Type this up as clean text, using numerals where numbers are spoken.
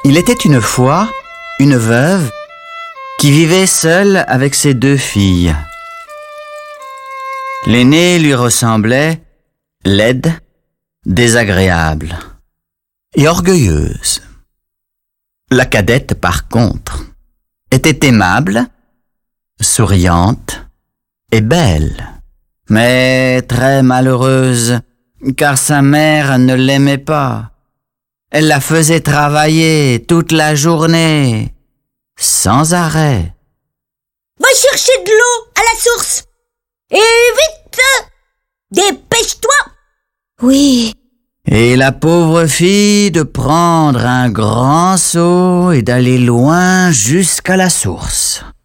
Il était une fois une veuve qui vivait seule avec ses 2 filles. L'aînée lui ressemblait laide, désagréable et orgueilleuse. La cadette, par contre, était aimable, souriante et belle, mais très malheureuse, car sa mère ne l'aimait pas. Elle la faisait travailler toute la journée, sans arrêt. Va chercher de l'eau à la source. Et vite! Dépêche-toi! Oui. Et la pauvre fille de prendre un grand seau et d'aller loin jusqu'à la source.